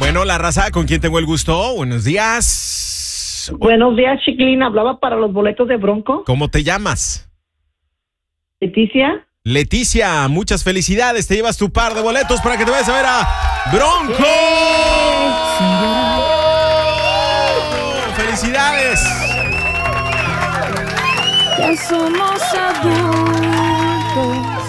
Bueno, la raza, ¿con quién tengo el gusto? Buenos días. Buenos días, Chiquilín. Hablaba para los boletos de Bronco. ¿Cómo te llamas? Leticia. Leticia, muchas felicidades. Te llevas tu par de boletos para que te vayas a ver a Bronco. ¡Felicidades! Ya somos adultos.